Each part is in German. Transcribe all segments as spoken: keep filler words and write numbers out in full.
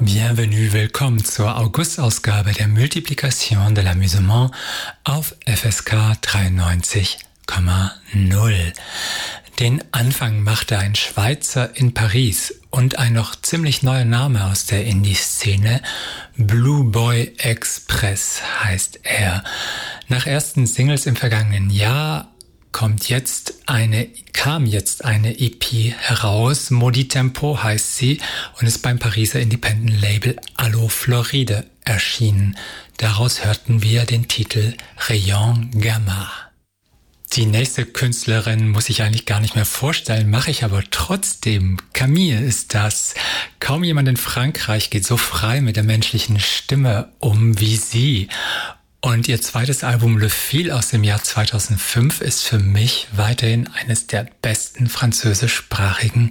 Bienvenue, willkommen zur August-Ausgabe der Multiplication de l'Amusement auf F S K dreiundneunzig Komma null. Den Anfang machte ein Schweizer in Paris und ein noch ziemlich neuer Name aus der Indie-Szene. Blue Boy Express heißt er. Nach ersten Singles im vergangenen Jahr kommt jetzt eine, kam jetzt eine E P heraus. Maudit Tempo heißt sie und ist beim Pariser Independent-Label Allo Floride erschienen. Daraus hörten wir den Titel Rayon Gamma. Die nächste Künstlerin muss ich eigentlich gar nicht mehr vorstellen, mache ich aber trotzdem. Camille ist das. Kaum jemand in Frankreich geht so frei mit der menschlichen Stimme um wie sie. Und ihr zweites Album Le Fil aus dem Jahr zweitausendfünf ist für mich weiterhin eines der besten französischsprachigen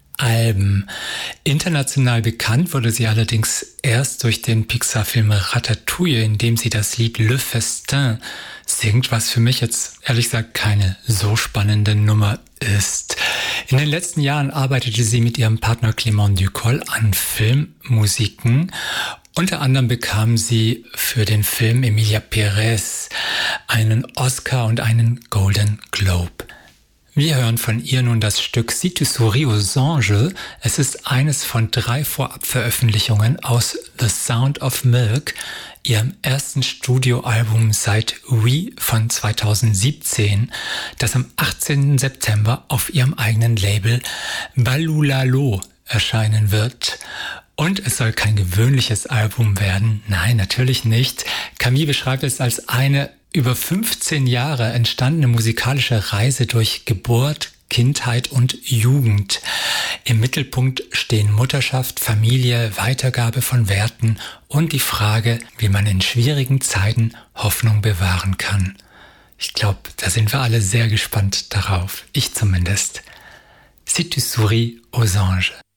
Alben. International bekannt wurde sie allerdings erst durch den Pixar-Film Ratatouille, in dem sie das Lied Le Festin singt, was für mich jetzt ehrlich gesagt keine so spannende Nummer ist. In den letzten Jahren arbeitete sie mit ihrem Partner Clément Ducol an Filmmusiken. Unter anderem bekam sie für den Film Emilia Pérez einen Oscar und einen Golden Globe. Wir hören von ihr nun das Stück Si tu souris aux anges. Es ist eines von drei Vorabveröffentlichungen aus The Sound of Milk, ihrem ersten Studioalbum seit Oui von zweitausendsiebzehn, das am achtzehnten September auf ihrem eigenen Label Balulalo erscheinen wird. Und es soll kein gewöhnliches Album werden. Nein, natürlich nicht. Camille beschreibt es als eine über fünfzehn Jahre entstandene musikalische Reise durch Geburt, Kindheit und Jugend. Im Mittelpunkt stehen Mutterschaft, Familie, Weitergabe von Werten und die Frage, wie man in schwierigen Zeiten Hoffnung bewahren kann. Ich glaube, da sind wir alle sehr gespannt darauf. Ich zumindest. Si tu souris aux anges.